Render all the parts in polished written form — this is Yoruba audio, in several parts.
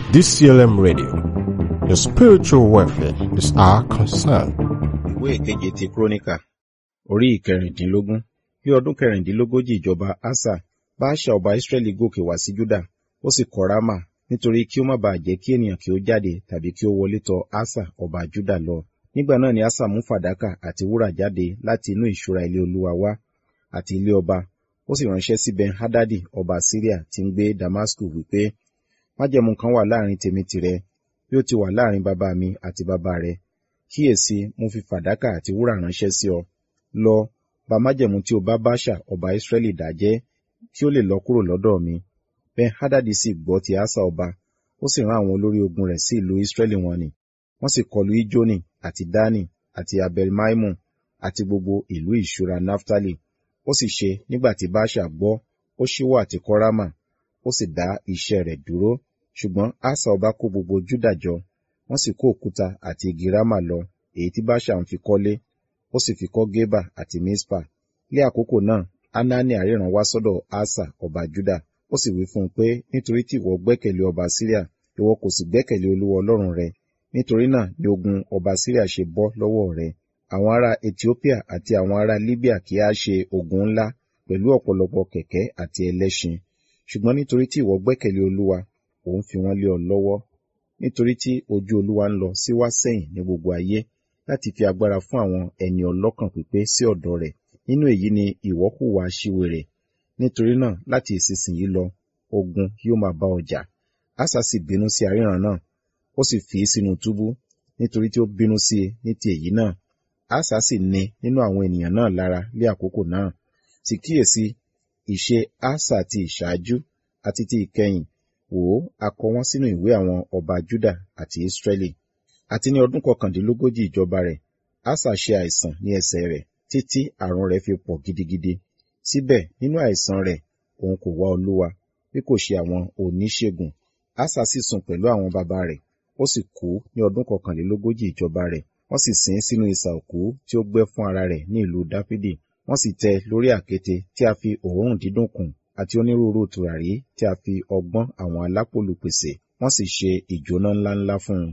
DCLM Radio. Your spiritual welfare is our concern. Ìwé ìkeje ti Kíróníkà, orí ìkẹrìndínlógún. Ní ọdún kẹrìndínlógójì ìjọba Asa, Baasha ọba Israẹli gòkè wá sí Júdà, ó sì kọ́ Rámà, nítorí kí ó má baà jẹ́ kí ènìyàn kí ó jáde tàbí kí ó wọlé tọ̀ Asa ọba Júdà lọ. Nígbà náà ni Asa mú fàdákà àti wúrà jáde láti inú ìṣúra ilé Olúwa wá, àti ilé ọba. Ó sì ránṣẹ́ sí Ben-Hadadi ọba Síríà tí ń gbé Damasku wípé, májẹ̀mú kan wà láàrin tèmi tìrẹ, bí ó ti wà láàrin bàbá mi àti bàbá rẹ. Kíyèsí, mo fi fàdákà àti wúrà ránṣẹ́ sí ọ. Lọ, ba májẹ̀mú tí o bá Baasha ọba Israẹli dá jẹ́, kí ó lè lọ kúrò lọ́dọ̀ mi. Ben-Hadadi sì gbọ́ ti Asa ọba, ó sì rán àwọn olórí ogun rẹ̀ sí ìlú Israẹli wọn nì. Wọ́n sì kọlu Ijoni àti Dani àti Abel-Maimu àti gbogbo ìlú ìṣúra Naftali. Ó sì ṣe, nígbà tí Baasha gbọ́, ó ṣíwọ́ àti kọ́ Rámà, ó sì dá iṣẹ́ rẹ̀ dúró. Ṣùgbọ́n Asa ọba kó gbogbo Júdà jọ, wọ́n sì kó òkúta àti igi Rámà lọ, èyí tí Baasha ń fi kọ́lé, ó sì fi kọ́ Geba àti Mispa. Ní àkókò náà, Hanani aríran wá sọ́dọ̀ Asa ọba Júdà, ó sì wí fún un pé, nítorí tí ìwọ gbẹ́kẹ̀lé ọba Síríà, ìwọ kò sì gbẹ́kẹ̀lé Olúwa Ọlọ́run rẹ, nítorí náà ni ogun ọba Síríà ṣe bọ́ lọ́wọ́ rẹ. Àwọn ará Etiópíà àti àwọn ará Libya kì á ṣe ogun ńlá pẹ̀lú ọ̀pọ̀lọpọ̀ kẹ̀kẹ́ àti ẹlẹ́ṣin. Ṣùgbọ́n nítorí tí ìwọ gbẹ́kẹ̀lé Olúwa, òun fi wọ́n lé ọ lọ́wọ́. Nítorí tí ojú Olúwa ń lọ sí wá sẹ́yìn ní gbogbo ayé, láti fi agbára fún àwọn ẹni ọlọ́kàn pípé sí ọ̀dọ̀ rẹ̀. Nínú èyí ni ìwọ hùwà aṣiwèrè. Nítorí náà, láti ìsinsìnyí lọ, ogun yóò máa bá ọ jà. Asa sì bínú sí aríran náà, ó sì fi í sínú túbú, nítorí tí ó bínú sí i ní ti èyí náà. Asa sì ní nínú àwọn ènìyàn náà lára ní àkókò náà. Sì kíyèsí, ìṣe Asa ti ìṣáájú àti ti ìkẹyìn, wò ó, a kọ wọ́n sínú ìwé àwọn ọba Júdà àti Israẹli. Àti ní ọdún kọkàndínlógójì ìjọba rẹ̀, Asa ṣe àìsàn ní ẹsẹ̀ rẹ̀, títí àrùn rẹ̀ fi pọ̀ gidigidi. Síbẹ̀, nínú àìsàn rẹ̀, òun kò wá Olúwa, bí kò ṣe àwọn oníṣègùn. Asa sì sùn pẹ̀lú àwọn baba rẹ̀, ó sì kú ní ọdún kọkànlélógójì ìjọba rẹ̀. Wọ́n sì sin sínú isà òkú tí ó gbẹ́ fún ara rẹ̀ ní ìlú Dáfídì. Wọ́n sì tẹ́ lórí àkéte tí a fi òórùn dídùn kùn, àti onírúurú tùràrí tí a fi ọgbọ́n àwọn alápòlù pèsè. Wọ́n sì ṣe ìjóná ńláńlá fún un.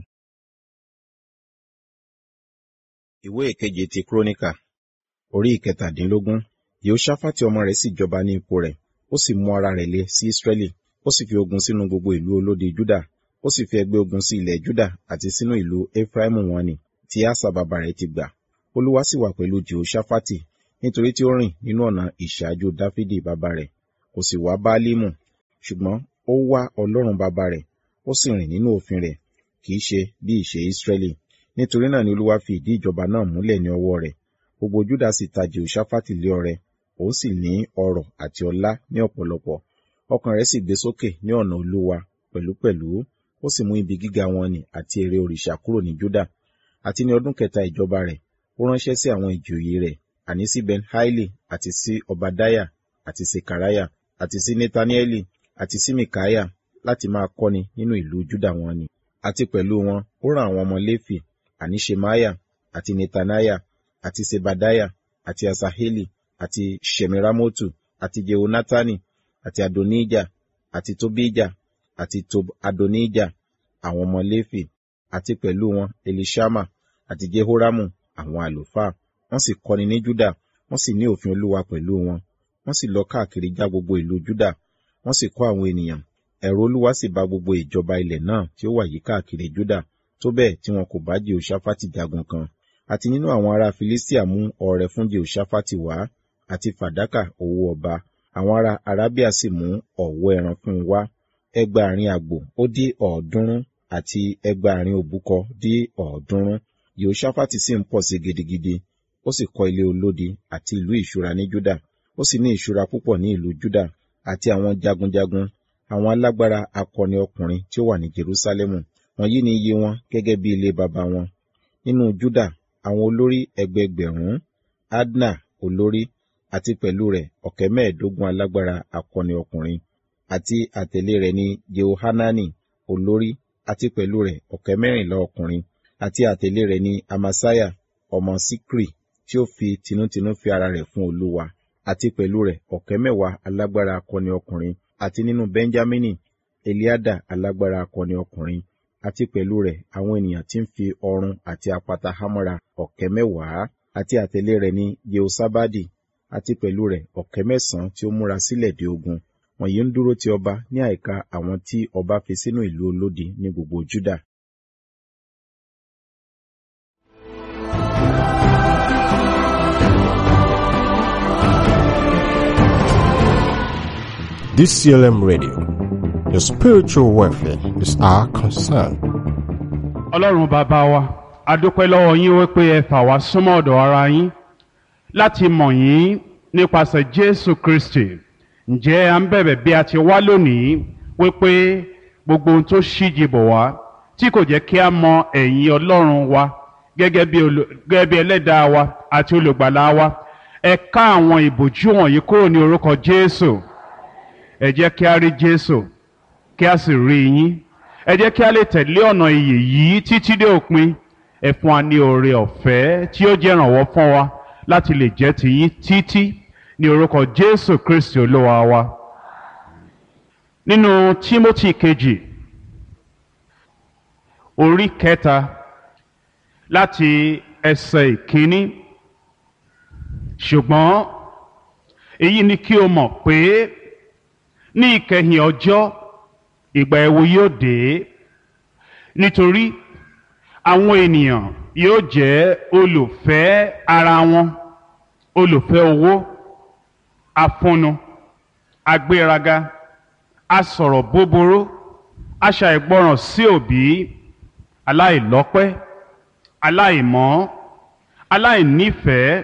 Ìwé ìkeje ti Kíróníkà, orí ìkẹtàdínlógún. Yehoṣafati ọmọ rẹ̀ sì jọba ní ipò rẹ̀, ó sì mú ara rẹ̀ le sí Israẹli, ó sì fi ogun sínú gbogbo ìlú olódi Júdà, ó sì fi ẹgbẹ́ ogun sí ilẹ̀ Júdà àti sínú ìlú Efraimu wọn nì, tí Asa bàbá rẹ̀ ti gbà. Olúwa sì wà pẹ̀lú Jehoṣafati, nítorí tí ó rìn nínú ọ̀nà ìṣáájú Dáfídì bàbá rẹ̀, kò sì wá Baálímù, ṣùgbọ́n ó wá Ọlọ́run bàbá rẹ̀, ó sì rìn nínú òfin rẹ̀, kì í ṣe bí ìṣe Israẹli. Nítorí náà ni Olúwa fi ìdí ìjọba náà múlẹ̀ ní ọwọ́ rẹ̀. Gbogbo Júdà sì ta Jehoṣafati lé ọrẹ, òun sì ní ọrọ̀ àti ọlá ní ọ̀pọ̀lọpọ̀. Ọkàn rẹ̀ sì gbé sókè ní ọ̀nà Olúwa pẹ̀lúpẹ̀lú, ó sì mú ibi gíga wọn nì àti ère òrìṣà kúrò ní Júdà. Àti ní ọdún kẹta ìjọba rẹ̀, ó ránṣẹ́ sí àwọn ìjòyè rẹ̀, àní sí Ben-Haili àti sí Obadiah àti Sekariah àti sí Netanieli àti sí Mikaiah, láti máa kọ́ni nínú ìlú Júdà wọn nì. Àti pẹ̀lú wọn, ó rán àwọn ọmọ Léfì, àní Ṣemaiah àti Netaniah àti Sebadiah àti Asaheli àti Ṣemiramotu àti Jehonatani àti Adonijah àti Tobijah àti Tob-Adonijah, àwọn ọmọ Léfì, àti pẹ̀lú wọn Elishama àti Jehoramu, àwọn àlùfáà. Wọ́n sì kọ́ni ní Júdà, wọ́n sì ní òfin Olúwa pẹ̀lú wọn. Wọ́n sì lọ káàkiri já gbogbo ìlú Júdà, wọ́n sì kọ́ àwọn ènìyàn. Ẹ̀rù Olúwa sì bá gbogbo ìjọba ilẹ̀ náà tí ó wà yí káàkiri Júdà, tó bẹ́ẹ̀ tí wọn kò bá Jehoṣafati jagun kan. Àti nínú àwọn ará Filistia mú ọrẹ fún Jehoṣafati wá, àti fàdákà owó ọba. Àwọn ará Arábíà sì mú ọ̀wọ́ ẹran fún un wá, 600 àgbò ó dín 300 àti 600 òbúkọ dín 300. Jehoṣafati sì ń pọ̀ sí gidigidi, ó sì kọ́ ilé olódi àti ìlú ìṣúra ní Júdà, ó sì ní ìṣúra púpọ̀ ní ìlú Júdà, àti àwọn jagunjagun, àwọn alágbára akọni ọkùnrin tí ó wà ní Jerúsálẹ́mù. Wọ̀nyí ni iye wọn gẹ́gẹ́ bí ilé baba wọn. Nínú Júdà, àwọn olórí ẹgbẹẹgbẹ̀rún, Adna olórí, àti pẹ̀lú rẹ̀ 15,000 alágbára akọni ọkùnrin, àti àtẹ̀lé rẹ̀ ní Jehohanani olórí, àti pẹ̀lú rẹ̀ 14,000 ọkùnrin, àti àtẹ̀lé rẹ̀ ní Amasiah ọmọ Sikri, tí ó fi tinútinú fi ara rẹ̀ fún Olúwa, àti pẹ̀lú rẹ̀ 10,000 alágbára akọni ọkùnrin. Àti nínú Benjamini, Eliada alágbára akọni ọkùnrin, àti pẹ̀lú rẹ̀ àwọn ènìyàn tí ń fi ọrun àti apata hámọ́ra 10,000, àti àtẹ̀lé rẹ̀ ní Jehosabadi, àti pẹ̀lú rẹ̀ 9,000 tí ó múra sílẹ̀ de ogun. Wọ̀nyí ń dúró ti ọba ní àìka àwọn tí ọba fi sínú ìlú olódi ní gbogbo Júdà. DCLM Radio. Your spiritual welfare is our concern. Ọlọ́run bàbá wa, a dúpẹ́ lọ́wọ́ yín wípé ẹ fà wá súnmọ́ ọ̀dọ̀ ara yín láti mọ̀ yín nípasẹ̀ Jésù Kristi. Ǹjẹ́ à ń bẹ̀bẹ̀ bí a ti wá lónìí wípé gbogbo ohun tó ṣíji bò wá tí kò jẹ́ kí a mọ ẹ̀yìn Ọlọ́run wa gẹ́gẹ́ bí ẹlẹ́dàá wa àti olùgbàlà wa, ẹ ká àwọn ìbòjú wọ̀nyí kúrò ní orúkọ Jésù. Ẹ jẹ́ kí a rí Jésù, kí a sì rí yín. Ẹ jẹ́ kí a lè tẹ̀lé ọ̀nà ìyè yìí títí dé òpin. Ẹ fún wa ní oore ọ̀fẹ́ tí ó jẹ́ ìrànwọ́ fún wa láti lè jẹ́ ti yín títí ní orúkọ Jésù Kristi Olúwa wa. Nínú Tímótì kejì, orí 3 láti ẹsẹ̀ 1. Ṣùgbọ́n èyí ni kí o mọ̀ pé ní ìkẹyìn ọjọ́ ìgbà ẹ̀wù yóò dé, nítorí àwọn ènìyàn yóò jẹ́ olùfẹ́ ara wọn, olùfẹ́ owó, afúnnu, agbéraga, asọ̀rọ̀ búburú, aṣàìgbọràn sí òbí, aláìlọ́pẹ́, aláìmọ́, aláìnífẹ̀ẹ́,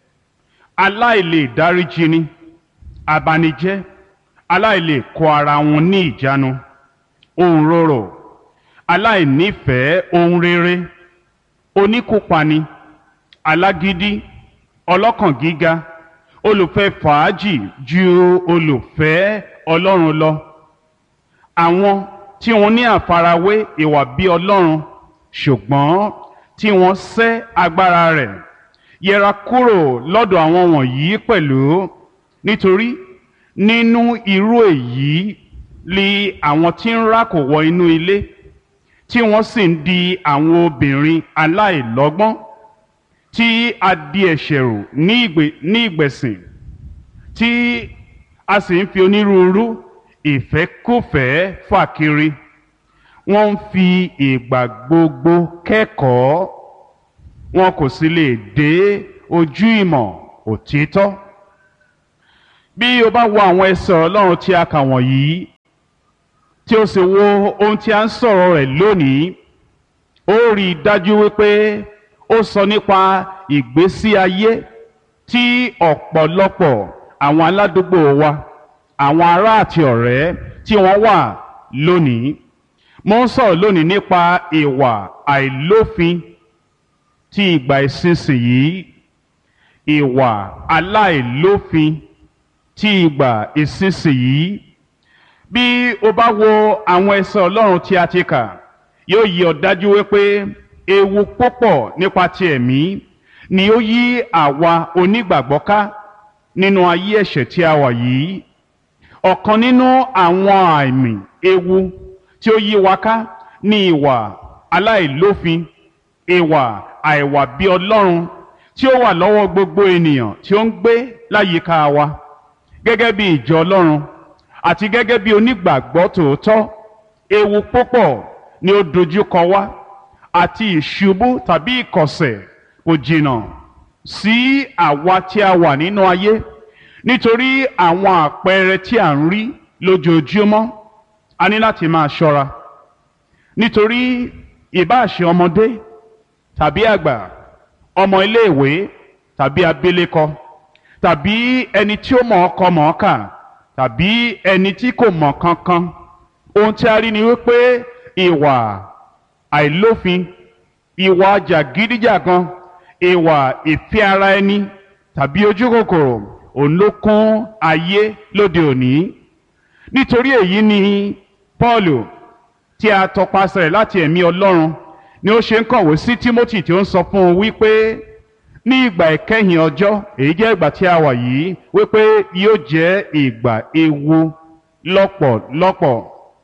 aláìlè dáríjini, abanijẹ́, aláìlè kó ara wọn ní ìjánu, òǹrorò, aláìnífẹ̀ẹ́ ohun rere, oníkúpani, alágídí, ọlọ́kàn gíga, olùfẹ́ fàájì ju olùfẹ́ Ọlọ́run lọ. Àwọn tí wọ́n ní àfarawé ìwà bí Ọlọ́run, ṣùgbọ́n tí wọ́n sẹ́ agbára rẹ̀. Yẹra kúrò lọ́dọ̀ àwọn wọ̀nyí pẹ̀lú, nítorí nínú irú èyí li àwọn tí ń rákò wọ inú ilé, tí wọ́n sì ń di àwọn obìnrin aláìlọ́gbọ́n, tí a di ẹ̀ṣẹ̀ rù ní ìgbẹ̀sìn, tí a sì ń fi onírúurú ìfẹ́kúfẹ̀ẹ́ fà kiri. Wọ́n ń fi ìgbà gbogbo kẹ́kọ̀ọ́, wọn kò sì lè dé ojú ìmọ̀ òtítọ́. Bí o bá wo àwọn ẹsẹ̀ Ọlọ́run tí a kà wọ̀nyí, tí o sì wo ohun tí a ń sọ̀rọ̀ rẹ̀ lónìí, ó rí i dájú wípé ó sọ nípa ìgbésí ayé tí ọ̀pọ̀lọpọ̀ àwọn aládùúgbò wa, àwọn ará àti ọ̀rẹ́ tí wọ́n wà lónìí. Mo ń sọ̀rọ̀ lónìí nípa ìwà àìlófin tí ìgbà ìsinsìnyí, ìwà aláìlófin tí ìgbà ìsinsìnyí. Bí o bá wo àwọn ẹsẹ̀ Ọlọ́run tí a ti kà, yóò yí ọ dájú wípé ewu púpọ̀ nípa ti ẹ̀mí ni ó yí àwa onígbàgbọ́ ká nínú ayé ẹ̀ṣẹ̀ tí a wà yìí. Ọ̀kan nínú àwọn àmì ewu tí ó yí wa ká ní ìwà aláìlófin, ìwà àìwà bí Ọlọ́run tí ó wà lọ́wọ́ gbogbo ènìyàn tí ó ń gbé láyìíká wa gẹ́gẹ́ bí ìjọ Ọlọ́run àti gẹ́gẹ́ bí onígbàgbọ́ tòótọ́. Ewu púpọ̀ ni ó dojúkọ wá, àti ìṣubú tàbí ìkọ̀sẹ̀ kò jìnnà sí àwa tí a wà nínú ayé, nítorí àwọn àpẹẹrẹ tí à ń rí lójoojúmọ́. A ní láti máa ṣọ́ra, nítorí ìbáà ṣe ọmọdé tàbí àgbà, ọmọ iléèwé tàbí abilékọ, tàbí ẹni tí ó mọ̀ ọkọ mọ̀ ọ́kà, tàbí ẹni tí kò mọ̀ kankan, ohun tí a rí ni wípé ìwà àìlófin, ìwà jàgídíjàgan, ìwà ìfẹ́ ara ẹni tàbí ojú kòkòrò òun ló kún ayé lóde òní. Nítorí èyí ni Pọ́ọ̀lù, tí a tọpasẹ̀ láti ẹ̀mí Ọlọ́run, ni ó ṣe ń kọ̀wé sí Tímótì tí ó ń sọ fún un wípé ní ìgbà ìkẹyìn ọjọ́, èyí jẹ́ ìgbà tí a wà yìí, wípé yóò jẹ́ ìgbà ewu lọ́pọ̀lọpọ̀.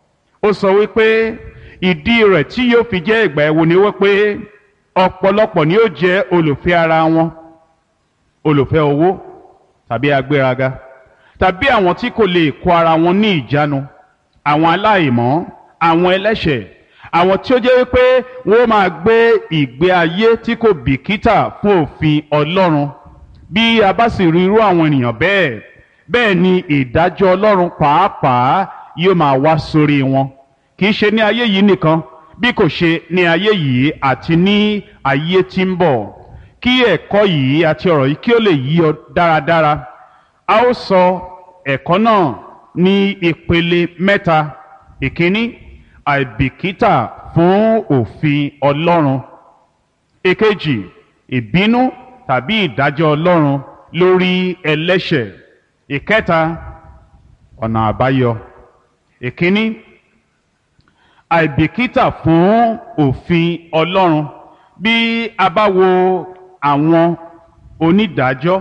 ó sọ wípé ìdí rẹ̀ tí yóò fi jẹ́ ìgbà ẹ̀wò ni wípé ọ̀pọ̀lọpọ̀ ni ó jẹ́ olùfẹ́ ara wọn, olùfẹ́ owó tàbí agbéraga, tàbí àwọn tí kò lè kó ara wọn ní ìjánu, àwọn aláìmọ́, àwọn ẹlẹ́ṣẹ̀, àwọn tí ó jẹ́ wípé wọ́n máa gbé ìgbé ayé tí kò bìkítà fún òfin Ọlọ́run. Bí a bá sì rí irú àwọn ènìyàn bẹ́ẹ̀ ni ìdájọ́ Ọlọ́run pàápàá yóò máa wá sórí wọn, kì í ṣe ní ayé yìí nìkan bí kò ṣe ní ayé yìí àti ní ayé tí ń bọ̀. Kí ẹ̀kọ́ yìí àti ọ̀rọ̀ yìí kí ó lè yí ọ dáradára, a ó sọ ẹ̀kọ́ náà ní ìpele mẹ́ta. Ìkíní, àìbìkítà fún òfin Ọlọ́run. Èkejì, ìbínú tàbí ìdájọ́ Ọlọ́run lórí ẹlẹ́ṣẹ̀. Ìkẹta, ọ̀nà àbáyọ. Ìkíní, àìbìkítà fún òfin Ọlọ́run. Bí a bá wo àwọn onídàájọ́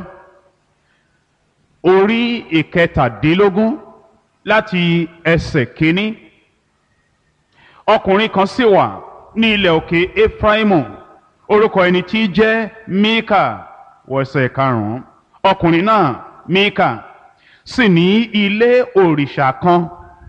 orí ìkẹtàdínlógún láti ẹsẹ̀ kínní, ọkùnrin kan sì wà ní ilẹ̀ òkè Efraimu, orúkọ ẹni tí jẹ́ Míkà, wẹsẹ̀ karùn-ún. Ọkùnrin náà Míkà sì ní ilé òrìṣà kan,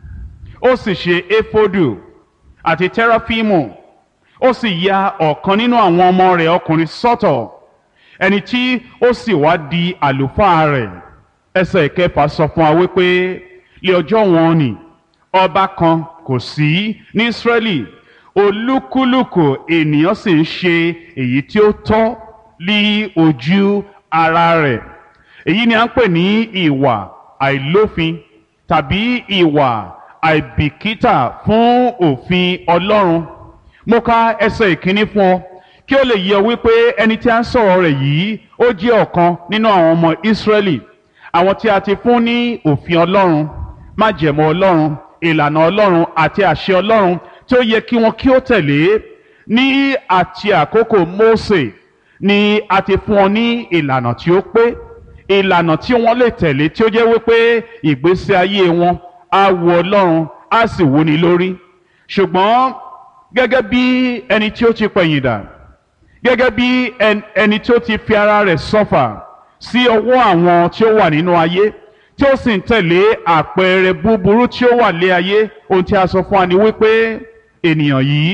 ó sì ṣe éfódù àti tẹ́ráfímù, ó sì ya ọ̀kan nínú àwọn ọmọ rẹ̀ ọkùnrin sọ́tọ̀, ẹni tí ó sì wá di àlùfáà rẹ̀. Ẹsẹ̀ ìkẹfà sọ fún wa wípé lé ọjọ́ wọn ni ọba kan kò sí ní Ísírẹ́lì, olúkúlùkù ènìyàn sì ń ṣe èyí tí ó tọ́ ní ojú ara rẹ̀. Èyí ni à ń pè ní ìwà àìlófin tàbí ìwà àìbìkítà fún òfin Ọlọ́run. Mo ka ẹsẹ̀ ìkíní fún ọ kí ó lè yé ọ wípé ẹni tí a ń sọ̀rọ̀ rẹ̀ yìí ó jẹ́ ọ̀kan nínú àwọn ọmọ Ísírẹ́lì, àwọn tí a ti fún ní òfin Ọlọ́run, májẹ̀mú Ọlọ́run, ìlànà Ọlọ́run àti àṣẹ Ọlọ́run tí ó yẹ kí wọn kí ó tẹ̀lé. Ní àti àkókò Mósè ni a ti fún wọn ní ìlànà tí ó pé, ìlànà tí wọ́n lè tẹ̀lé, tí ó jẹ́ wípé ìgbésí ayé wọn á wu Ọlọ́run, á sì wúni lórí. Ṣùgbọ́n gẹ́gẹ́ bí ẹni tí ó ti pẹ̀yìndà, gẹ́gẹ́ bí ẹni tí ó ti fi ara rẹ̀ sọ́fà sí ọwọ́ àwọn tí ó wà nínú ayé, tí ó sì ń tẹ̀lé àpẹẹrẹ búburú tí ó wà lé ayé, ohun tí a sọ fún wa ni wípé ènìyàn yìí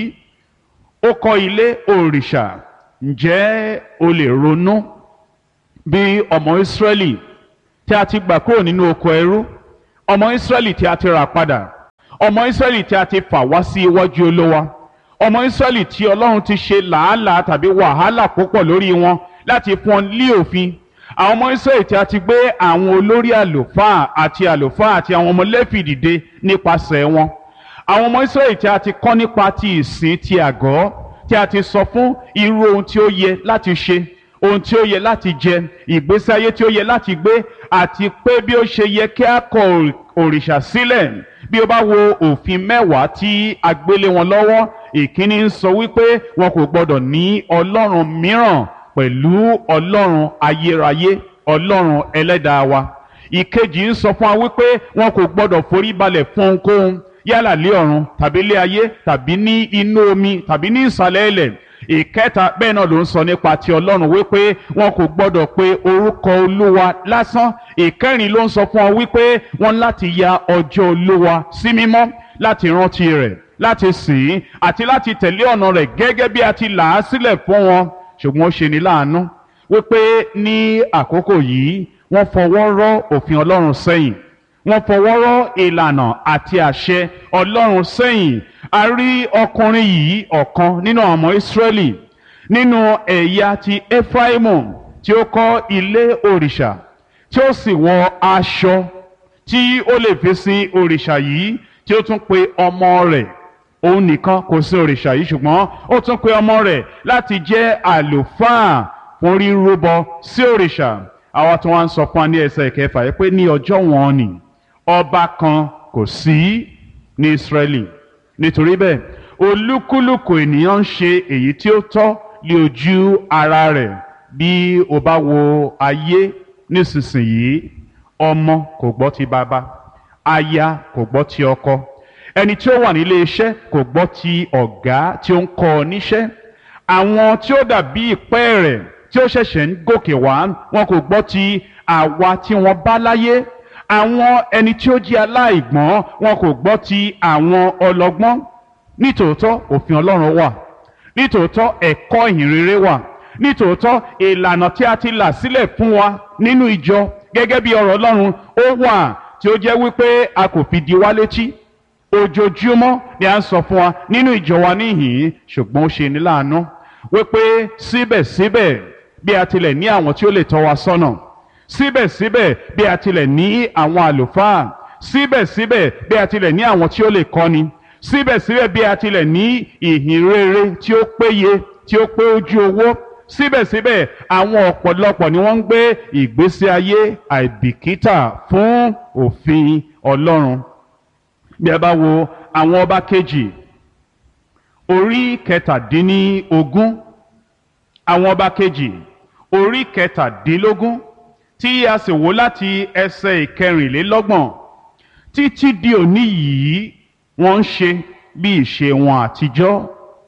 ó kọ́ ilé òrìṣà. Ǹjẹ́ o lè ronú bí ọmọ Ísírẹ́lì tí a ti gbà kúrò nínú oko ẹrú, ọmọ Ísírẹ́lì tí a ti rà padà, ọmọ Ísírẹ́lì tí a ti fà wá sí iwájú Olúwa, ọmọ Ísírẹ́lì tí Ọlọ́run ti ṣe làálàá tàbí wàhálà púpọ̀ lórí wọn láti fún wọn ní òfin. Àwọn ọmọ Ísírẹ́lì tí a ti gbé àwọn olórí àlùfáà àti àwọn ọmọ Léfì dìde nípasẹ̀ wọn. Àwọn ọmọ Ísírẹ́lì tí a ti kọ́ nípa ti ìsìn ti àgọ́, tí a ti sọ fún irú ohun tí ó yẹ láti ṣe, ohun tí ó yẹ láti jẹ, ìgbésí ayé tí ó yẹ láti gbé, àti pé bí ó ṣe yẹ kí a kọ òrìṣà sílẹ̀. Bí o bá wo òfin 10 tí a gbélé wọn lọ́wọ́, ìkíní ń sọ wípé wọn kò gbọdọ̀ ní ọlọ́run mìíràn pẹ̀lú Ọlọ́run ayérayé, Ọlọ́run ẹlẹ́dàá wa. Ìkejì ń sọ fún wa wípé wọn kò gbọdọ̀ forí balẹ̀ fún ohunkóhun, yálà lé ọ̀run tàbí lé ayé tàbí ní inú omi tàbí ní ìsàlẹ̀ ilẹ̀. Ìkẹta bẹ́ẹ̀ náà ló ń sọ nípa ti Ọlọ́run wípé wọn kò gbọdọ̀ pe orúkọ Olúwa lásán. Ìkẹrin ló ń sọ fún wa wípé wọn láti ya ọjọ́ Olúwa sí mímọ́, láti rántí rẹ̀, láti sìn ín àti láti tẹ̀lé ọ̀nà rẹ̀ gẹ́gẹ́ bí a ti là á sílẹ̀ fún wọn. Ṣùgbọ́n ó ṣe ní láàánú wípé ní àkókò yìí wọ́n fọwọ́ rọ́ òfin Ọlọ́run sẹ́yìn, wọ́n fọwọ́ rọ́ ìlànà àti àṣẹ Ọlọ́run sẹ́yìn. A rí ọkùnrin yìí, ọ̀kan nínú àwọn ọmọ Ísírẹ́lì nínú ẹ̀yà ti Efraimu, tí ó kọ́ ilé òrìṣà, tí ó sì wọ aṣọ tí ó lè fi sin òrìṣà yìí, tí ó tún pe ọmọ rẹ̀. Òun nìkan kò sí òrìṣà yìí, ṣùgbọ́n ó tún pe ọmọ rẹ̀ láti jẹ́ àlùfáà fún rírúbọ sí òrìṣà. Àwa tí wọ́n ń sọ fún wa ní ẹsẹ̀ ìkẹfà yìí pé ní ọjọ́ wọn ni ọba kan kò sí ní Ísírẹ́lì. Nítorí bẹ́ẹ̀ olúkúlùkù ènìyàn ń ṣe èyí tí ó tọ́ lé ojú ara rẹ̀. Bí o bá wo ayé nísinsìnyí, ọmọ kò gbọ́ ti bàbá, aya kò gbọ́ ti ọkọ, ẹni tí ó wà nílé iṣẹ́ kò gbọ́ ti ọ̀gá tí ó ń kọ́ ọ níṣẹ́. Àwọn tí ó dàbí ìpẹ́ rẹ̀ tí ó ṣẹ̀ṣẹ̀ ń gòkè wá, wọn kò gbọ́ ti àwa tí wọ́n bá láyé. Àwọn ẹni tí ó jẹ́ aláìgbọ́n, wọn kò gbọ́ ti àwọn ọlọ́gbọ́n. Nítòótọ́ òfin Ọlọ́run wà, nítòótọ́ ẹ̀kọ́ ìhìnrere wà, nítòótọ́ ìlànà tí a ti là sílẹ̀ fún wa nínú ìjọ gẹ́gẹ́ bí ọ̀rọ̀ Ọlọ́run ó wà, tí ó jẹ́ wípé a kò fi di wá létí. Ojoojúmọ́ ni a ń sọ fún wa nínú ìjọ wa níhìn-ín, ṣùgbọ́n ó ṣe ní láàánú wípé síbẹ̀síbẹ̀ bí a tilẹ̀ ní àwọn tí ó lè tọ́ wa sọ́nà, síbẹ̀síbẹ̀ bí a tilẹ̀ ní àwọn àlùfáà, síbẹ̀síbẹ̀ bí a tilẹ̀ ní àwọn tí ó lè kọ́ni, síbẹ̀síbẹ̀ bí a tilẹ̀ ní ìhìnrere tí ó péye, tí ó pé ojú owó, síbẹ̀síbẹ̀ àwọn ọ̀pọ̀lọpọ̀ ni wọ́n ń gbé ìgbésí ayé àìbìkítà fún òfin Ọlọ́run. Bí a bá wo àwọn ọba kejì orí kẹtàdínlógún, àwọn ọba kejì orí kẹtàdínlógún tí a sì wò láti ẹsẹ̀ ìkẹrìnlélọ́gbọ̀n títí di òní yìí, wọ́n ń ṣe bí ìṣe wọn àtijọ́.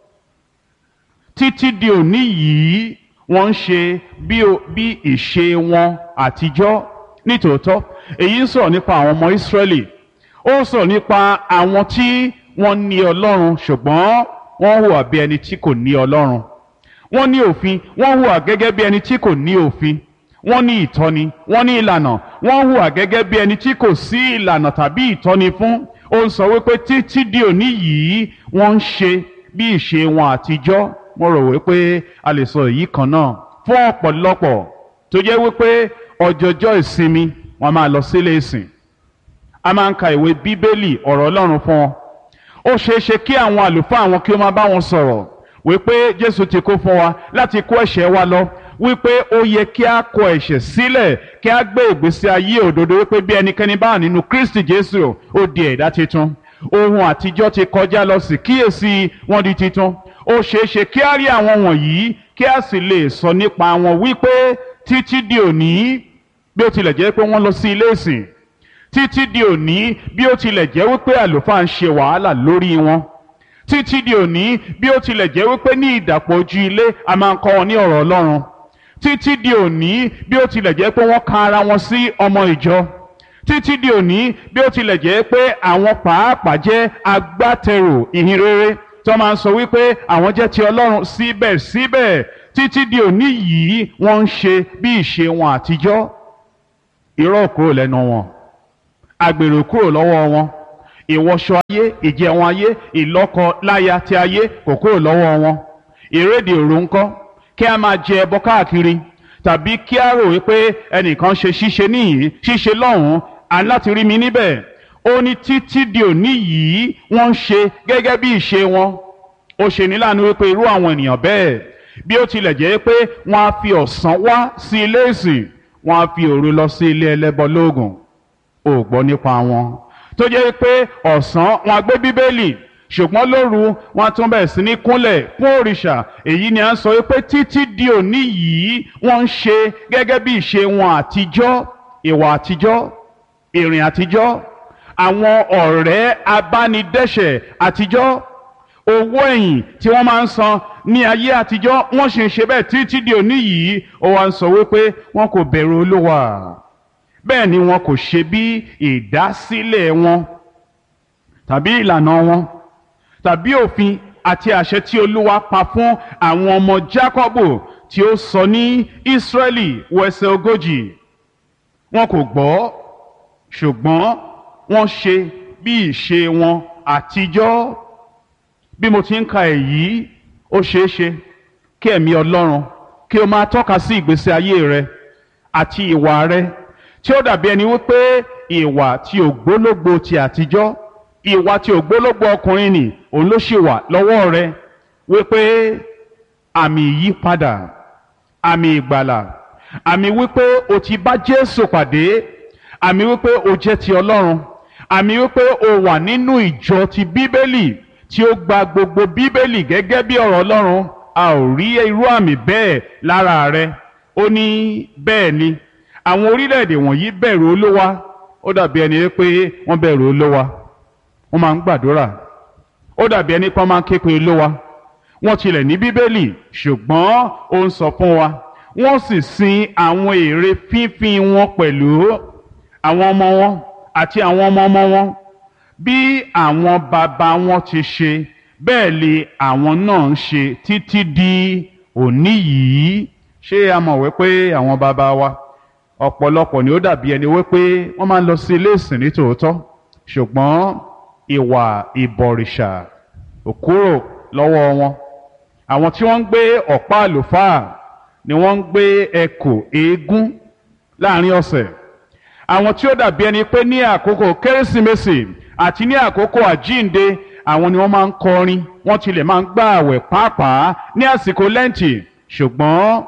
Títí di òní yìí wọ́n ń ṣe bí ìṣe wọn àtijọ́. Nítòótọ́ èyí ń sọ̀rọ̀ nípa àwọn ọmọ Ísírẹ́lì, ó ń sọ̀rọ̀ nípa àwọn tí wọ́n ní Ọlọ́run ṣùgbọ́n wọ́n hùwà bí ẹni tí kò ní Ọlọ́run. Wọ́n ní òfin, wọ́n hùwà gẹ́gẹ́ bí ẹni tí kò ní òfin. Wọ́n ní ìtọ́ni, wọ́n ní ìlànà, wọ́n hùwà gẹ́gẹ́ bí ẹni tí kò sí ìlànà tàbí ìtọ́ni fún. Ó ń sọ wípé títí di òní yìí wọ́n ń ṣe bí ìṣe wọn àtijọ́. Mo rò wípé a lè sọ èyí kan náà fún ọ̀pọ̀lọpọ̀ tó jẹ́ wípé ọjọ́jọ́ ìsinmi wọ́n máa lọ sílé ìsìn, a máa ń ka ìwé Bíbélì ọ̀rọ̀ Ọlọ́run fún wọn. Ó ṣeé ṣe kí àwọn àlùfáà wọn kí ó máa bá wọn sọ̀rọ̀ wípé Jésù ti kú fún wa láti kó ẹ̀ṣẹ̀ wa lọ, wípé ó yẹ kí a kọ ẹ̀ṣẹ̀ sílẹ̀, kí a gbé ìgbésí ayé òdodo, wípé bí ẹnikẹ́ni bá wà nínú Kristi Jésù ó di ẹ̀dá titun, ohun àtijọ́ ti kọjá lọ, sì kíyèsí wọ́n di titun. Ó ṣeé ṣe kí a rí àwọn wọ̀nyí kí a sì lè sọ nípa wọn wípé títí di òní, bí ó tilẹ̀ jẹ́ pé wọ́n lọ sí ilé ìsìn, títí di òní bí ó tilẹ̀ jẹ́ wípé àlùfáà ń ṣe wàhálà lórí wọn, títí di òní bí ó tilẹ̀ jẹ́ wípé ní ìdàpọ̀ ojú ilé a máa ń kọ́ wọn ní ọ̀rọ̀ Ọlọ́run, títí di òní bí ó tilẹ̀ jẹ́ pé wọ́n ka ara wọn sí ọmọ ìjọ, títí di òní bí ó tilẹ̀ jẹ́ pé àwọn pàápàá jẹ́ agbátẹrù ìhìnrere tó máa ń sọ wípé àwọn jẹ́ ti Ọlọ́run, síbẹ̀síbẹ̀ títí di òní yìí wọ́n ń ṣe bí ìṣe wọn àtijọ́. Irọ́ kúrò lẹ́nu wọn, àgbèrè kúrò lọ́wọ́ wọn, ìwọṣọ ayé, ìjẹun ayé, ìlọ́kọ láya ti ayé kò kúrò lọ́wọ́ wọn. Ìrédè òru ńkọ́, kí a máa jẹ ẹbọ káàkiri, tàbí kí a rò wípé ẹnìkan ṣe ṣíṣe níyìí ṣíṣe lọ́hùn-ún aláti rí mi níbẹ̀. Ó ní títí di òní yìí wọ́n ń ṣe gẹ́gẹ́ bí ìṣe wọn. Ó ṣe ní láàánú wípé irú àwọn ènìyàn bẹ́ẹ̀, bí ó tilẹ̀ jẹ́ pé wọ́n á fi ọ̀sán wá sí ilé ìsìn, wọ́n á fi òru lọ sí ilé ẹlẹ́bọ lóògùn. Ó gbọ́ nípa wọn tó jẹ́ pé ọ̀sán wọn á gbé Bíbélì, ṣùgbọ́n lóru wọn tún bẹ̀rẹ̀ sí ní kúnlẹ̀ fún òrìṣà. Èyí ni a ń sọ wípé títí di òní yìí wọ́n ń ṣe gẹ́gẹ́ bí ìṣe wọn àtijọ́, ìwà àtijọ́, ìrìn àtijọ́, àwọn ọ̀rẹ́ abánidẹ́ṣẹ̀ àtijọ́, owó ẹ̀yìn tí wọ́n máa ń san ní ayé àtijọ́, wọ́n sì ń ṣe bẹ́ẹ̀ títí di òní yìí. Ó wá ń sọ wípé wọn kò bẹ̀rù Olúwa, bẹ́ẹ̀ ni wọn kò ṣe bí ìdásílẹ̀ wọn tàbí ìlànà wọn tàbí òfin àti àṣẹ tí Olúwa pa fún àwọn ọmọ Jákọ́bù tí ó sọ ní Ísírẹ́lì, wo ẹsẹ̀ 40. Wọn kò gbọ́, ṣùgbọ́n wọ́n ṣe bí ìṣe wọn àtijọ́. Bí mo ti ń ka èyí, ó ṣeé ṣe kí ẹ̀mí Ọlọ́run kí ó máa tọ́ka sí ìgbésí ayé rẹ àti ìwà rẹ tí ó dàbí ẹni wípé ìwà tí ògbólógbò ti àtijọ́, ìwà tí ògbólógbò ọkùnrin nì òun ló ṣì wà lọ́wọ́ rẹ, wípé àmì ìyípadà, àmì ìgbàlà, àmì wípé o ti bá Jésù pàdé, àmì wípé o jẹ́ ti Ọlọ́run, àmì wípé o wà nínú ìjọ ti Bíbélì tí ó gba gbogbo Bíbélì gẹ́gẹ́ bí ọ̀rọ̀ Ọlọ́run. A ò rí irú àmì bẹ́ẹ̀ lára rẹ. Ó ní bẹ́ẹ̀ ni àwọn orílẹ̀-èdè wọ̀nyí bẹ̀rù Olúwa. Ó dàbí ẹni pé wọ́n bẹ̀rù Olúwa, wọ́n máa ń gbàdúrà, ó dàbí ẹni pé wọ́n máa ń ké pe Olúwa, wọ́n tilẹ̀ ní Bíbélì, ṣùgbọ́n ó ń sọ fún wa wọ́n sì sin àwọn ère fífín wọn pẹ̀lú àwọn ọmọ wọn àti àwọn ọmọ ọmọ wọn. Bí àwọn bàbá wọn ti ṣe, bẹ́ẹ̀ lè àwọn náà ń ṣe títí di òní yìí. Ṣé a mọ̀ wípé àwọn bàbá wa ọ̀pọ̀lọpọ̀ ni ó dàbí ẹni wípé wọ́n máa ń lọ sí ilé ìsìn ní tòótọ́, ṣùgbọ́n ìwà ìbọ̀rìṣà ò kúrò lọ́wọ́ wọn. Àwọn tí wọ́n ń gbé ọ̀pá àlùfáà ni wọ́n ń gbé ẹkù eégún láàrin ọ̀sẹ̀. Àwọn tí ó dàbí ẹni pé ní àkókò kérésìmesì àti ní àkókò àjínde, àwọn ni wọ́n máa ń kọrin, wọ́n tilẹ̀ máa ń gbà àwẹ̀ pàápàá ní àsìkò lẹ́ǹtì. Ṣùgbọ́n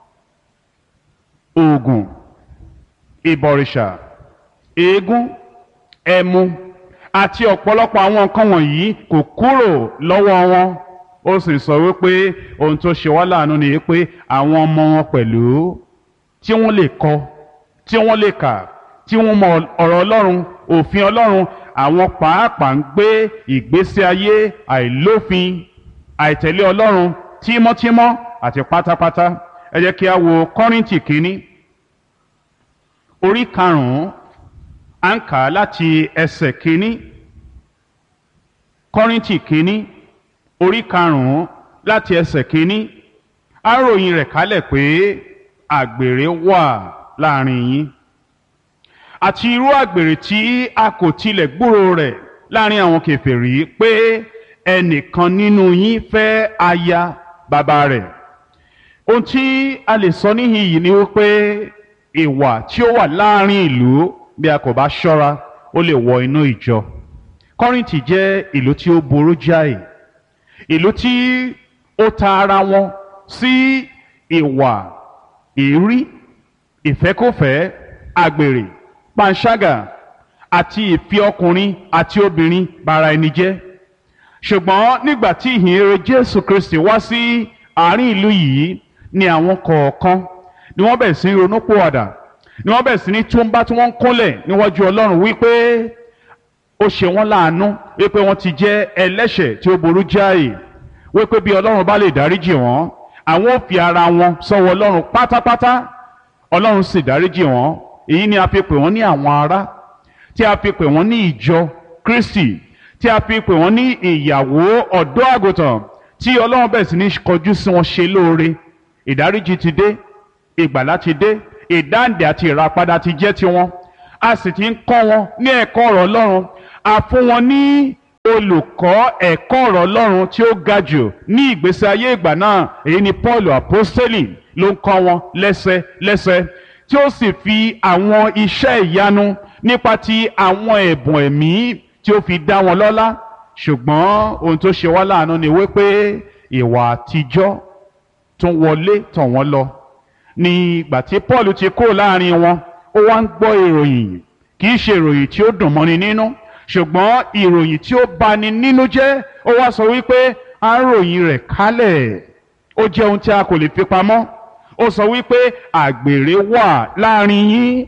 òògùn, ìbọ̀rìṣà, eégún, ẹmu àti ọ̀pọ̀lọpọ̀ àwọn nǹkan wọ̀nyí kò kúrò lọ́wọ́ wọn. Ó sì sọ wípé ohun tó ṣe wá láàánú ni pé àwọn ọmọ wọn pẹ̀lú tí wọ́n lè kọ, tí wọ́n lè kà, tí wọ́n mọ ọ̀rọ̀ Ọlọ́run, òfin Ọlọ́run, àwọn pàápàá ń gbé ìgbésí ayé àìlófin, àìtẹ̀lé Ọlọ́run tímọ́tímọ́ àti pátápátá. Ẹ jẹ́ kí a wo Kọ́ríńtì kínní orí 5, à ń kà á láti ẹsẹ̀ kínní. Kọ́ríńtì kínní orí 5 láti ẹsẹ̀ kínní. A ròyìn rẹ̀ kálẹ̀ pé àgbèrè wà láàrin yín, àti irú àgbèrè tí a kò tilẹ̀ gbúròó rẹ̀ láàrin àwọn kèfèrí, pé ẹnìkan nínú yín fẹ́ aya bàbá rẹ̀. Ohun tí a lè sọ níhìn yìí ni wípé ìwà tí ó wà láàrin ìlú, bí a kò bá ṣọ́ra, ó lè wọ inú ìjọ. Kọ́ríńtì jẹ́ ìlú tí ó burú jáì, ìlú tí ó ta ara wọn sí ìwà èérí, ìfẹ́kọ̀fẹ́, àgbèrè, panṣágà àti ìfi ọkùnrin àti obìnrin bara ẹni jẹ́. Ṣùgbọ́n nígbà tí ìhìnrere Jésù Kristi wá sí àárín ìlú yìí, ni àwọn kọ̀ọ̀kan ni wọ́n bẹ̀rẹ̀ sí ní ronúpìwàdà, ni wọ́n bẹ̀rẹ̀ sí ní túnbá tí wọ́n ń kúnlẹ̀ níwájú Ọlọ́run wípé ó ṣe wọ́n láàánú, wípé wọ́n ti jẹ́ ẹlẹ́ṣẹ̀ tí ó burú jáì, wípé bí Ọlọ́run bá lè dáríjì wọ́n, àwọn ò fi ara wọn sọ́wọ́ Ọlọ́run pátápátá. Ọlọ́run sì dáríjì wọ́n. Èyí ni a fi pè wọ́n ní àwọn ará, tí a fi pè wọ́n ní ìjọ Kristi, tí a fi pè wọ́n ní ìyàwó ọ̀dọ́ àgùntàn, tí Ọlọ́run bẹ̀rẹ̀ sí ní kọjú sí wọn ṣe lóore. Ìdáríjì ti dé, ìgbàlà ti dé, ìdáǹdè àti ìràpadà ti jẹ́ tiwọn. A sì ti ń kọ́ wọn ní ẹ̀kọ́ ọ̀rọ̀ Ọlọ́run. A fún wọn ní olùkọ́ ẹ̀kọ́ ọ̀rọ̀ Ọlọ́run tí ó ga jù ní ìgbésí ayé ìgbà náà. Èyí ni Paul apostoli ló ń kọ́ wọn lẹ́sẹlẹ́sẹ, tí ó sì fi àwọn iṣẹ́ ìyanu nípa ti àwọn ẹ̀bùn ẹ̀mí tí ó fi dá wọn lọ́lá. Ṣùgbọ́n ohun tó ṣe wá láàánú ni wípé ìwà àtijọ́ tún wọlé tọ̀ wọ́n lọ. Ní ìgbà tí Paul ti kúrò láàrin wọn, ó wá ń gbọ́ ìròyìn, kì í ṣe ìròyìn tí ó dùn mọ́ni nínú, ṣùgbọ́n ìròyìn tí ó bani nínú jẹ́. Ó wá sọ wípé a ń ròyìn rẹ̀ kálẹ̀. Ó jẹ́ ohun tí a kò lè fi pamọ́. Ó sọ wípé àgbèrè wà láàrin yín.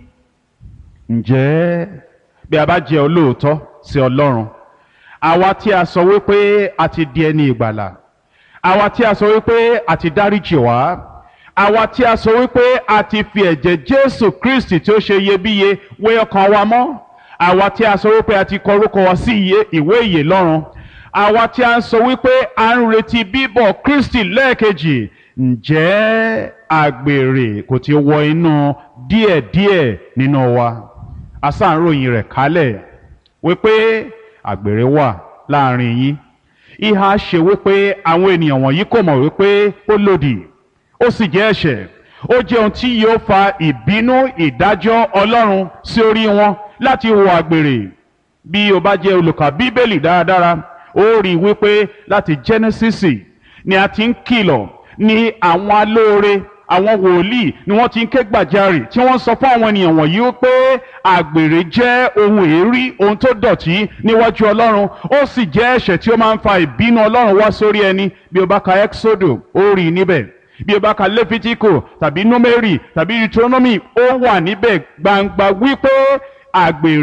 Ǹjẹ́ bí a bá jẹ́ olóòótọ́ sí Ọlọ́run, àwa tí a sọ wípé a ti di ẹni ìgbàlà, àwa tí a sọ wípé a ti dáríjì wá, àwa tí a sọ wípé a ti fi ẹ̀jẹ̀ Jésù Kristi tí ó ṣe iyebíye wé ọkàn wa mọ́, àwa tí a sọ wípé a ti kọ orúkọ wa sí ìwé ìyè lọ́run, àwa tí a sọ wípé a ń retí bíbọ̀ Kristi lẹ́ẹ̀kejì, ǹjẹ́ àgbèrè kò ti wọ inú díẹ̀díẹ̀ nínú wa? A sáà ń ròyìn rẹ̀ kálẹ̀ wípé àgbèrè wà láàrin yín. Ìhà ṣe wípé àwọn ènìyàn wọ̀nyí kò mọ̀ wípé ó lòdì, ó sì jẹ́ ẹ̀ṣẹ̀, ó jẹ́ ohun tí yóò fa ìbínú ìdájọ́ Ọlọ́run sí orí wọn láti hùwà àgbèrè. Bí o bá jẹ́ olùkà Bíbélì dáradára, ó rí wípé láti Jẹ́nẹ́sísì ni a ti ń kìlọ̀, ní àwọn alóore, àwọn wòlíì ni wọ́n ti ń ké gbàjarè, tí wọ́n sọ fún àwọn ènìyàn wọ̀nyí wípé àgbèrè jẹ́ ohun èérí, ohun tó dọ̀tí níwájú Ọlọ́run, ó sì jẹ́ ẹ̀ṣẹ̀ tí ó máa ń fa ìbínú Ọlọ́run wá sórí ẹni. Bí o bá ka Exodus, ó rí níbẹ̀. Bí o bá ka Lẹ́fítíkò tàbí Númérì tàbí Deuteronomy, ó wà níbẹ̀ gbangba wípé àgbèrè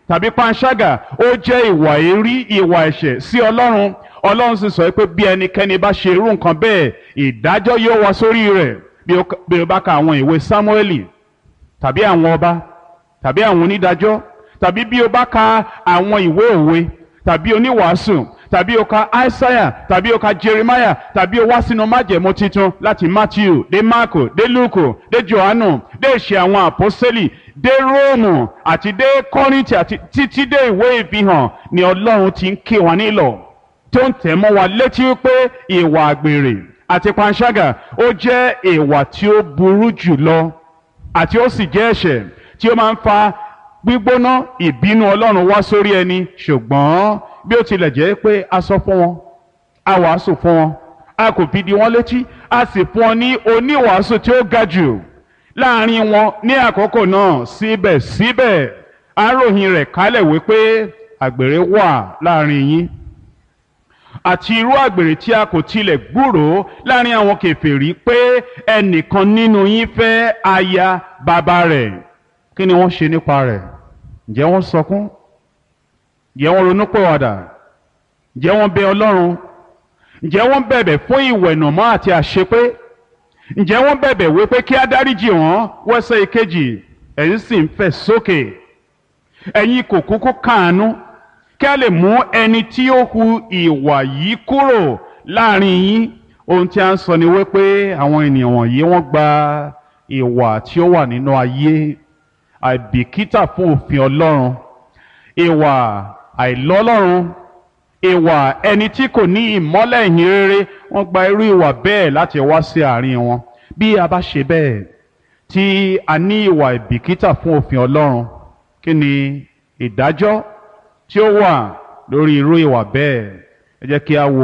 tàbí panṣágà ó jẹ́ ìwà èérí, ìwà ẹ̀ṣẹ̀ sí Ọlọ́run. Ọlọ́run sì sọ pé bí ẹnikẹ́ni bá ṣe irú nǹkan bẹ́ẹ̀, ìdájọ́ yóò wá sórí rẹ̀. Bí o bá ka àwọn ìwé Sámúẹ́lì tàbí àwọn ọba tàbí àwọn onídàájọ́, tàbí bí o bá ka àwọn ìwé òwe tàbí oníwàásù, tàbí o ka Aísáyà tàbí o ka Jeremáyà, tàbí o wá sínú májẹ̀mú titun láti Mátíù dé Máàkù dé Lúùkù dé Jòhánù dé ìṣe àwọn àpọ́sítélì dé Róòmù àti dé Kọ́ríńtì àti títí dé ìwé ìfihàn, ni Ọlọ́run ti ń ké wa nílọ̀, tó ń tẹ̀ mọ́ wa létí pé ìwà àgbèrè àti panṣágà ó jẹ́ ìwà tí ó burú jù lọ, àti ó sì jẹ́ ẹ̀ṣẹ̀ tí ó máa ń fa gbígbóná ìbínú Ọlọ́run wá sórí ẹni. Ṣùgbọ́n bí ó tilẹ̀ jẹ́ pé a sọ fún wọn, a wàásù fún wọn, a kò fi di wọn létí, a sì fún wọn ní oníwàásù tí ó ga jù láàrin wọn ní àkókò náà, síbẹ̀síbẹ̀ a ròyìn rẹ̀ kálẹ̀ wípé àgbèrè wà láàrin yín, àti irú àgbèrè tí a kò tilẹ̀ gbúròó láàrin àwọn kèfèrí, pé ẹnìkan nínú yín fẹ́ aya bàbá rẹ̀. Kí ni wọ́n ṣe nípa rẹ̀? Ǹjẹ́ wọ́n sọkún? Ǹjẹ́ wọ́n ronúpìwàdà? Ǹjẹ́ wọ́n bẹ Ọlọ́run? Ǹjẹ́ wọ́n bẹ̀bẹ̀ fún ìwẹ̀nùmọ́ àti àṣepé? Ǹjẹ́ wọ́n bẹ̀bẹ̀ wípé kí á dáríjì wọ́n? Wẹ́sẹ̀ ìkejì, ẹ̀yin sì ń fẹ̀ sókè. Ẹ̀yin kò kúkú káàánú kí a lè mú ẹni tí ó hu ìwà yìí kúrò láàrin yín. Ohun tí a ń sọ ni wípé àwọn ènìyàn wọ̀nyí wọ́n gba ìwà tí ó wà nínú ayé, àìbìkítà fún òfin Ọlọ́run, ìwà àìlọ́lọ́run, ìwà ẹni tí kò ní ìmọ́lẹ̀ ìhìn rere. Wọ́n gba irú ìwà bẹ́ẹ̀ láti wá sí àárín wọn. Bí a bá ṣe bẹ́ẹ̀, tí a ní ìwà ìbìkítà fún òfin Ọlọ́run, kí ni ìdájọ́ tí ó wà lórí irú ìwà bẹ́ẹ̀? Ẹ jẹ́ kí a wo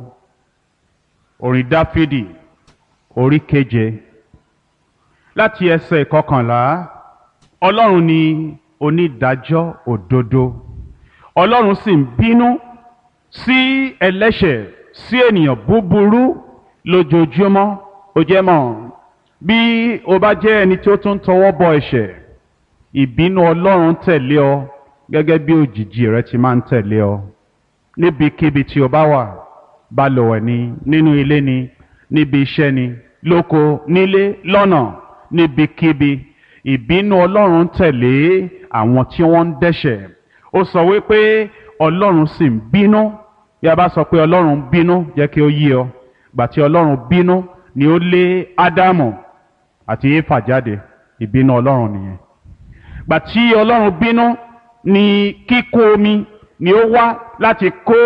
orin Dáfídì orí 7 láti ẹsẹ̀ 11. Ọlọ́run ni onídàájọ́ òdodo, Ọlọ́run sì ń bínú sí ẹlẹ́ṣẹ̀, sí ènìyàn búburú lójoojúmọ́. Ó jẹ́ mọ̀, bí o bá jẹ́ ẹni tí ó tún tọwọ́ bọ ẹ̀ṣẹ̀, ìbínú Ọlọ́run tẹ̀lé ọ gẹ́gẹ́ bí òjìji rẹ̀ ti máa ń tẹ̀lé ọ. Níbikíbi tí o bá wà, balùwẹ̀ ni, nínú ilé ni, níbi iṣẹ́ ni, lóko, nílé, lọ́nà, níbikíbi, ìbínú Ọlọ́run tẹ̀lé àwọn tí wọ́n ń dẹ́ṣẹ̀. Ó sọ wípé Ọlọ́run sì ń bínú. Bí a bá sọ pé Ọlọ́run bínú, jẹ́ kí ó yé ọ. Gbà tí Ọlọ́run bínú ni ó lé Ádámù àti Éfà jáde, ìbínú Ọlọ́run nìyẹn. Gbà tí Ọlọ́run bínú ni kíkún omi ni ó wá láti kó